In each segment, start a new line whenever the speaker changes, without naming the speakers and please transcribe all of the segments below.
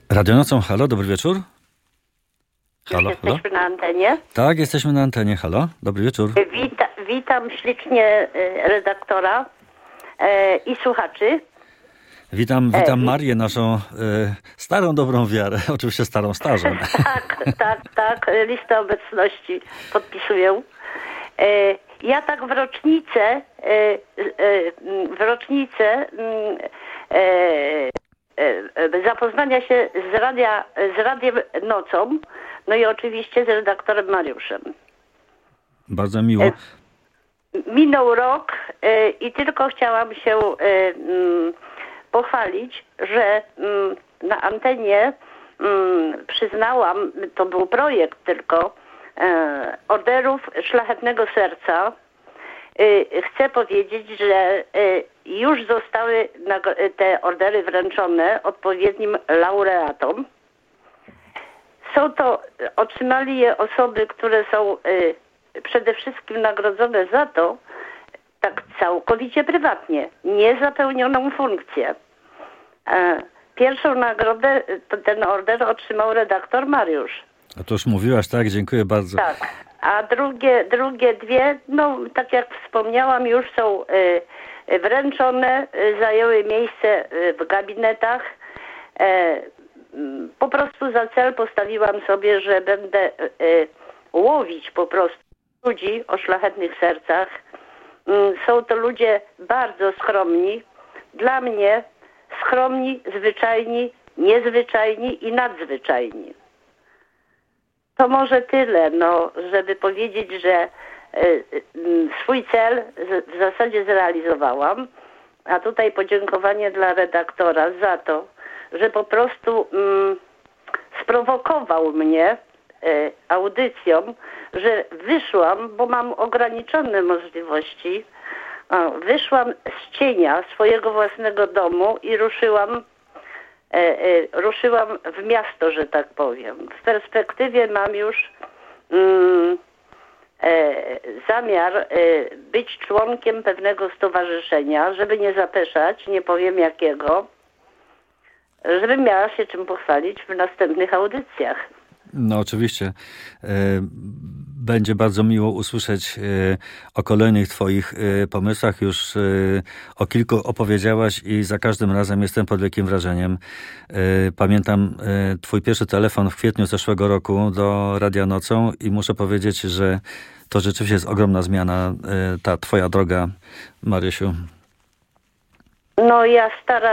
Radionocą, halo, dobry wieczór. Halo, halo.
Jesteśmy na antenie.
Tak, jesteśmy na antenie, halo, dobry wieczór.
Witam ślicznie redaktora i słuchaczy.
Witam Marię, naszą starą dobrą wiarę, oczywiście starą starzem.
Tak, listę obecności podpisuję. Ja tak w rocznicę zapoznania się z radiem nocą, no i oczywiście z redaktorem Mariuszem.
Bardzo miło.
Minął rok i tylko chciałam się pochwalić, że na antenie przyznałam, to był projekt tylko, orderów Szlachetnego Serca. Chcę powiedzieć, że już zostały te ordery wręczone odpowiednim laureatom. Otrzymali je osoby, które są przede wszystkim nagrodzone za to, tak całkowicie prywatnie, niezapełnioną funkcję. Pierwszą nagrodę, ten order otrzymał redaktor Mariusz.
A to już mówiłaś, tak? Dziękuję bardzo.
Tak, a drugie dwie, no tak jak wspomniałam, już są wręczone, zajęły miejsce w gabinetach. Po prostu za cel postawiłam sobie, że będę łowić po prostu ludzi o szlachetnych sercach. Są to ludzie bardzo skromni. Dla mnie skromni, zwyczajni, niezwyczajni i nadzwyczajni. To może tyle, żeby powiedzieć, że swój cel w zasadzie zrealizowałam, a tutaj podziękowanie dla redaktora za to, że po prostu sprowokował mnie audycją, że wyszłam, bo mam ograniczone możliwości, wyszłam z cienia swojego własnego domu i ruszyłam w miasto, że tak powiem. W perspektywie mam już zamiar być członkiem pewnego stowarzyszenia, żeby nie zapeszać, nie powiem jakiego, żebym miała się czym pochwalić w następnych audycjach.
No oczywiście. Będzie bardzo miło usłyszeć o kolejnych twoich pomysłach. Już o kilku opowiedziałaś i za każdym razem jestem pod wielkim wrażeniem. Pamiętam twój pierwszy telefon w kwietniu zeszłego roku do Radia Nocą i muszę powiedzieć, że to rzeczywiście jest ogromna zmiana, ta twoja droga, Marysiu.
No ja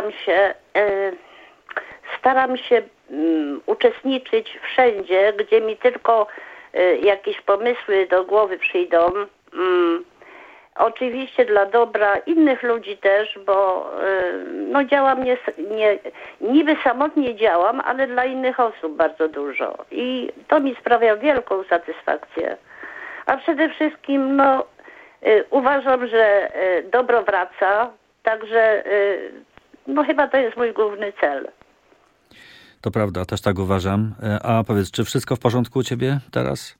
staram się uczestniczyć wszędzie, gdzie mi tylko jakieś pomysły do głowy przyjdą. Oczywiście dla dobra innych ludzi też, bo działam niby samotnie działam, ale dla innych osób bardzo dużo. I to mi sprawia wielką satysfakcję. A przede wszystkim uważam, że dobro wraca, także chyba to jest mój główny cel.
To prawda, też tak uważam. A powiedz, czy wszystko w porządku u ciebie teraz?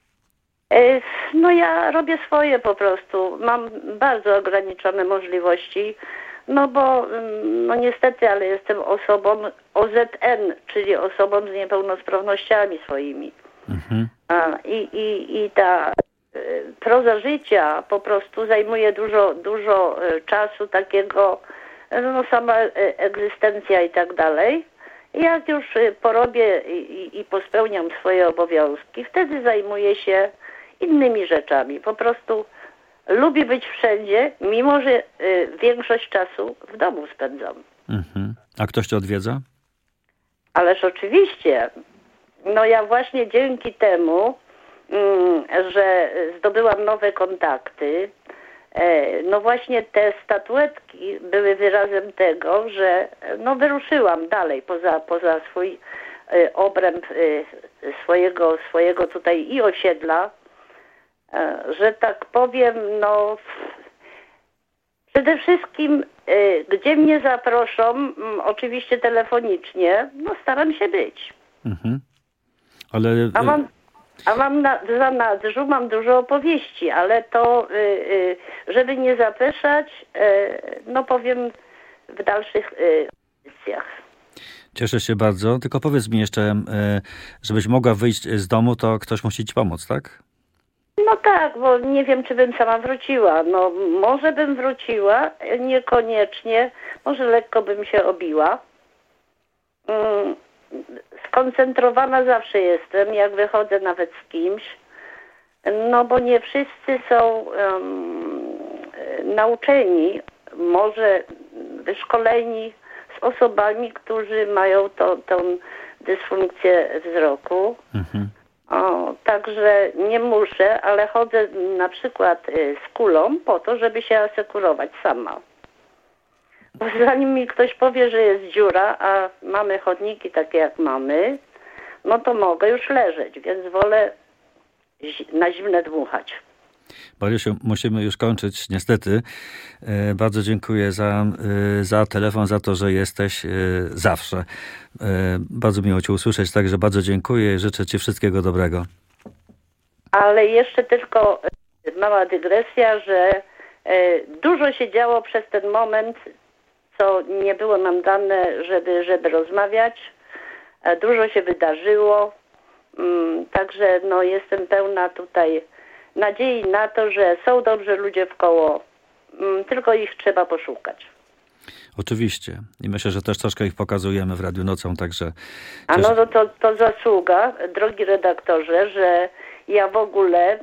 Ja robię swoje po prostu. Mam bardzo ograniczone możliwości, bo niestety, ale jestem osobą OZN, czyli osobą z niepełnosprawnościami swoimi. Mhm. I ta proza życia po prostu zajmuje dużo czasu takiego, sama egzystencja i tak dalej. Jak już porobię i pospełniam swoje obowiązki, wtedy zajmuję się innymi rzeczami. Po prostu lubię być wszędzie, mimo że większość czasu w domu spędzam.
Mhm. A ktoś cię odwiedza?
Ależ oczywiście. Ja właśnie dzięki temu, że zdobyłam nowe kontakty, właśnie te statuetki były wyrazem tego, że wyruszyłam dalej poza swój obręb swojego tutaj i osiedla, że tak powiem, przede wszystkim gdzie mnie zaproszą, oczywiście telefonicznie, staram się być.
Mhm. Ale...
A mam na zanadrzu, mam dużo opowieści, ale to, żeby nie zapeszać, powiem w dalszych audycjach.
Cieszę się bardzo. Tylko powiedz mi jeszcze, żebyś mogła wyjść z domu, to ktoś musi ci pomóc, tak?
No tak, bo nie wiem, czy bym sama wróciła. No może bym wróciła, niekoniecznie. Może lekko bym się obiła. Skoncentrowana zawsze jestem, jak wychodzę nawet z kimś. No bo nie wszyscy są nauczeni, może wyszkoleni z osobami, którzy mają tą dysfunkcję wzroku. Także nie muszę, ale chodzę na przykład z kulą po to, żeby się asekurować sama. Bo zanim mi ktoś powie, że jest dziura, a mamy chodniki takie jak mamy, no to mogę już leżeć, więc wolę na zimne dmuchać.
Marysiu, musimy już kończyć, niestety. Bardzo dziękuję za telefon, za to, że jesteś zawsze. Bardzo miło Cię usłyszeć, także bardzo dziękuję i życzę Ci wszystkiego dobrego. Ale
jeszcze tylko mała dygresja, że dużo się działo przez ten moment, co nie było nam dane, żeby rozmawiać. Dużo się wydarzyło, także no, jestem pełna tutaj nadziei na to, że są dobrzy ludzie wkoło, tylko ich trzeba poszukać.
Oczywiście. I myślę, że też troszkę ich pokazujemy w Radiu Nocą, także...
A no to zasługa, drogi redaktorze, że ja w ogóle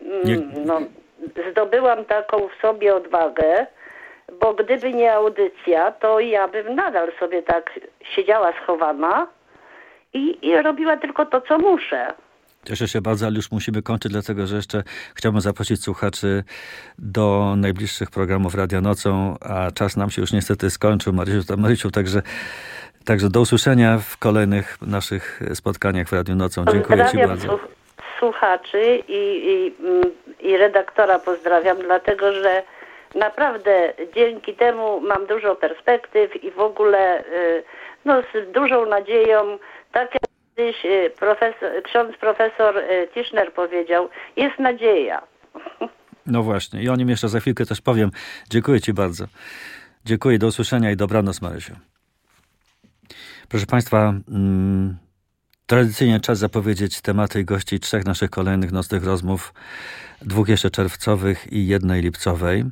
zdobyłam taką w sobie odwagę, bo gdyby nie audycja, to ja bym nadal sobie tak siedziała schowana i robiła tylko to, co muszę.
Cieszę się bardzo, ale już musimy kończyć, dlatego że jeszcze chciałbym zaprosić słuchaczy do najbliższych programów Radia Nocą, a czas nam się już niestety skończył, Marysiu, także do usłyszenia w kolejnych naszych spotkaniach w Radiu Nocą. Dziękuję Ci bardzo.
Słuchaczy i redaktora pozdrawiam, dlatego że naprawdę dzięki temu mam dużo perspektyw i w ogóle z dużą nadzieją, tak jak kiedyś ksiądz profesor Tischner powiedział, jest nadzieja.
No właśnie, i o nim jeszcze za chwilkę też powiem. Dziękuję Ci bardzo. Dziękuję, do usłyszenia i dobranoc, Marysiu. Proszę Państwa, tradycyjnie czas zapowiedzieć tematy i gości 3 naszych kolejnych nocnych rozmów, 2 jeszcze czerwcowych i 1 lipcowej.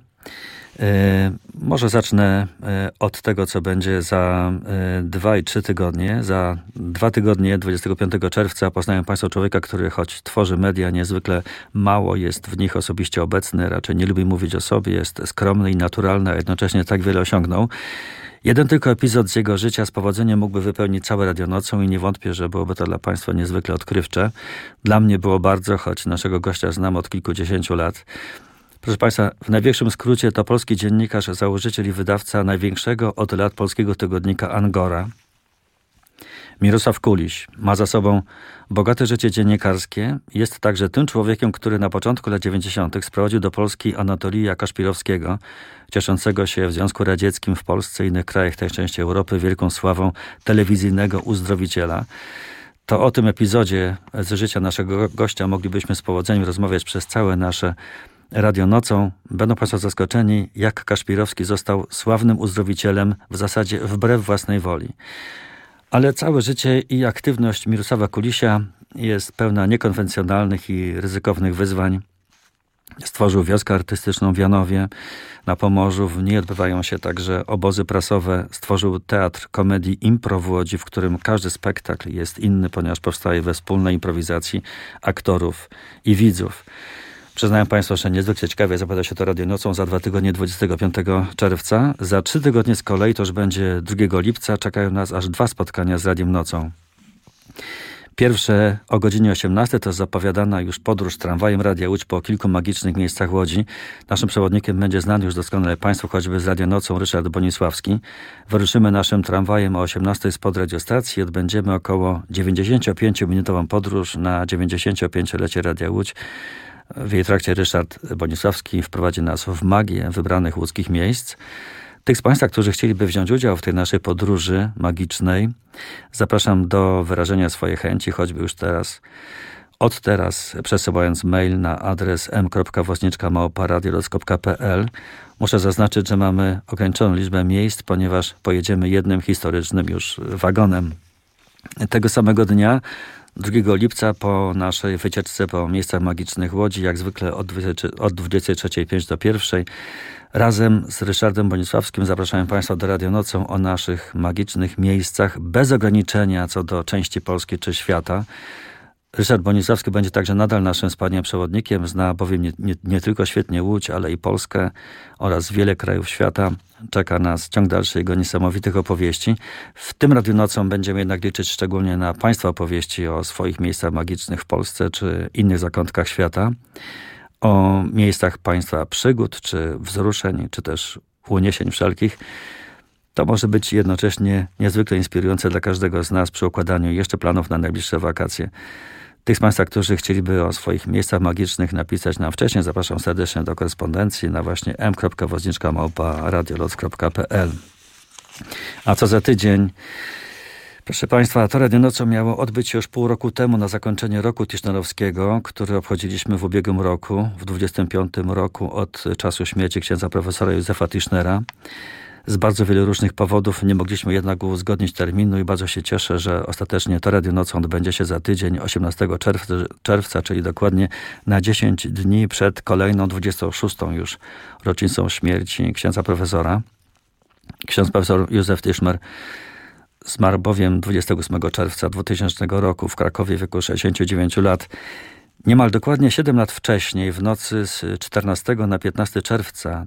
Może zacznę od tego, co będzie za 2 i 3 tygodnie. Za 2 tygodnie, 25 czerwca, poznają Państwo człowieka, który choć tworzy media, niezwykle mało jest w nich osobiście obecny, raczej nie lubi mówić o sobie, jest skromny i naturalny, a jednocześnie tak wiele osiągnął. Jeden tylko epizod z jego życia z powodzeniem mógłby wypełnić całe Radio Nocą i nie wątpię, że byłoby to dla Państwa niezwykle odkrywcze. Dla mnie było bardzo, choć naszego gościa znam od kilkudziesięciu lat. Proszę Państwa, w największym skrócie to polski dziennikarz, założyciel i wydawca największego od lat polskiego tygodnika Angora. Mirosław Kuliś ma za sobą bogate życie dziennikarskie. Jest także tym człowiekiem, który na początku lat 90. sprowadził do Polski Anatolija Kaszpirowskiego, cieszącego się w Związku Radzieckim, w Polsce i innych krajach tej części Europy wielką sławą telewizyjnego uzdrowiciela. To o tym epizodzie z życia naszego gościa moglibyśmy z powodzeniem rozmawiać przez całe nasze Radio Nocą. Będą Państwo zaskoczeni, jak Kaszpirowski został sławnym uzdrowicielem w zasadzie wbrew własnej woli. Ale całe życie i aktywność Mirosława Kulisia jest pełna niekonwencjonalnych i ryzykownych wyzwań. Stworzył wioskę artystyczną w Janowie, na Pomorzu. W niej odbywają się także obozy prasowe. Stworzył teatr komedii Impro w Łodzi, w którym każdy spektakl jest inny, ponieważ powstaje we wspólnej improwizacji aktorów i widzów. Przyznaję Państwu, że niezwykle ciekawie zapowiada się to Radio Nocą za 2 tygodnie, 25 czerwca. Za 3 tygodnie z kolei, to już będzie 2 lipca, czekają nas aż 2 spotkania z Radiem Nocą. Pierwsze o godzinie 18 to zapowiadana już podróż tramwajem Radia Łódź po kilku magicznych miejscach Łodzi. Naszym przewodnikiem będzie znany już doskonale Państwu, choćby z Radio Nocą, Ryszard Bonisławski. Wyruszymy naszym tramwajem o 18 spod radiostacji i odbędziemy około 95-minutową podróż na 95-lecie Radia Łódź. W jej trakcie Ryszard Bonisławski wprowadzi nas w magię wybranych łódzkich miejsc. Tych z Państwa, którzy chcieliby wziąć udział w tej naszej podróży magicznej, zapraszam do wyrażenia swojej chęci, choćby już teraz, od teraz przesyłając mail na adres m.wosniczka@radiolock.pl. Muszę zaznaczyć, że mamy ograniczoną liczbę miejsc, ponieważ pojedziemy jednym historycznym już wagonem. Tego samego dnia, 2 lipca, po naszej wycieczce po miejscach magicznych Łodzi, jak zwykle od 23:05 do 1:00, razem z Ryszardem Bonisławskim zapraszałem Państwa do Radionocą o naszych magicznych miejscach, bez ograniczenia co do części Polski czy świata. Ryszard Bonisławski będzie także nadal naszym wspaniałym przewodnikiem, zna bowiem nie tylko świetnie Łódź, ale i Polskę oraz wiele krajów świata. Czeka nas ciąg dalszy jego niesamowitych opowieści. W tym Radionocą będziemy jednak liczyć szczególnie na Państwa opowieści o swoich miejscach magicznych w Polsce czy innych zakątkach świata, o miejscach Państwa przygód, czy wzruszeń, czy też uniesień wszelkich. To może być jednocześnie niezwykle inspirujące dla każdego z nas przy układaniu jeszcze planów na najbliższe wakacje. Tych z Państwa, którzy chcieliby o swoich miejscach magicznych napisać nam wcześniej, zapraszam serdecznie do korespondencji na właśnie m.woźniczka@radioloc.pl. A co za tydzień? Proszę Państwa, to Radionocą miało odbyć się już pół roku temu na zakończenie roku tischnerowskiego, który obchodziliśmy w ubiegłym roku, w 25. roku od czasu śmierci księdza profesora Józefa Tischnera. Z bardzo wielu różnych powodów nie mogliśmy jednak uzgodnić terminu i bardzo się cieszę, że ostatecznie to Radionocą odbędzie się za tydzień, 18 czerwca, czyli dokładnie na 10 dni przed kolejną 26. już rocznicą śmierci księdza profesora. Ksiądz profesor Józef Tischner zmarł bowiem 28 czerwca 2000 roku w Krakowie w wieku 69 lat. Niemal dokładnie 7 lat wcześniej, w nocy z 14 na 15 czerwca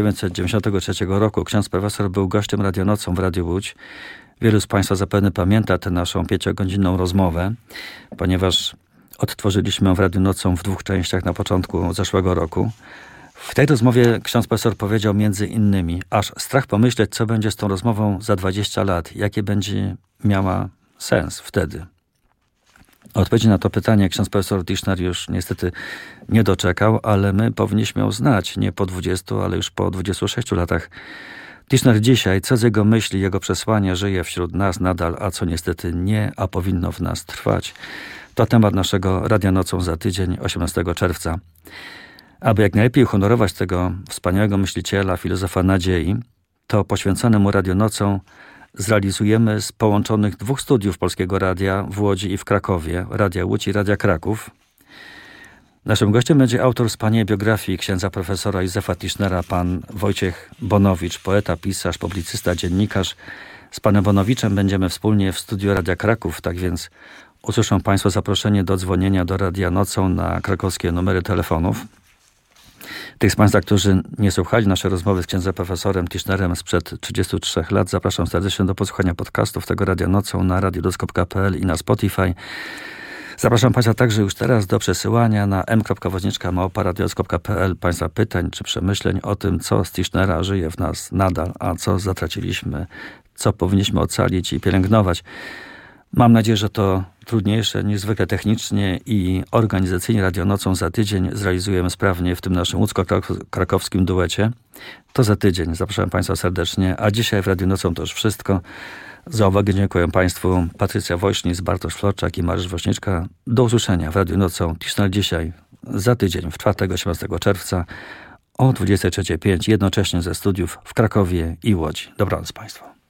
1993 roku, ksiądz profesor był gościem Radionocą w Radiu Łódź. Wielu z Państwa zapewne pamięta tę naszą 5-godzinną rozmowę, ponieważ odtworzyliśmy ją w Radionocą w 2 częściach na początku zeszłego roku. W tej rozmowie ksiądz profesor powiedział między innymi: aż strach pomyśleć, co będzie z tą rozmową za 20 lat, jakie będzie miała sens wtedy. Odpowiedzi na to pytanie ksiądz profesor Tischner już niestety nie doczekał, ale my powinniśmy ją znać nie po 20, ale już po 26 latach. Tischner dzisiaj, co z jego myśli, jego przesłania żyje wśród nas nadal, a co niestety nie, a powinno w nas trwać. To temat naszego Radionocą za tydzień, 18 czerwca. Aby jak najlepiej uhonorować tego wspaniałego myśliciela, filozofa nadziei, to poświęcone mu Radionocą zrealizujemy z połączonych 2 studiów Polskiego Radia w Łodzi i w Krakowie, Radia Łódź i Radia Kraków. Naszym gościem będzie autor wspaniałej biografii księdza profesora Józefa Tischnera, pan Wojciech Bonowicz, poeta, pisarz, publicysta, dziennikarz. Z panem Bonowiczem będziemy wspólnie w studiu Radia Kraków, tak więc usłyszą Państwo zaproszenie do dzwonienia do Radia Nocą na krakowskie numery telefonów. Tych z Państwa, którzy nie słuchali naszej rozmowy z księdzem profesorem Tischnerem sprzed 33 lat, zapraszam serdecznie do posłuchania podcastów tego Radia Nocą na radioloc.pl i na Spotify. Zapraszam Państwa także już teraz do przesyłania na m.woźniczka@radioloc.pl Państwa pytań czy przemyśleń o tym, co z Tischnera żyje w nas nadal, a co zatraciliśmy, co powinniśmy ocalić i pielęgnować. Mam nadzieję, że to trudniejsze, niezwykle technicznie i organizacyjnie Radionocą za tydzień zrealizujemy sprawnie w tym naszym łódzko-krakowskim duecie. To za tydzień. Zapraszam Państwa serdecznie. A dzisiaj w Radionocą to już wszystko. Za uwagę dziękuję Państwu. Patrycja Woźnic, Bartosz Florczak i Mariusz Woźniczka. Do usłyszenia w Radionocą Tischner dzisiaj za tydzień, w czwartek 18 czerwca o 23:05, jednocześnie ze studiów w Krakowie i Łodzi. Dobranoc Państwu.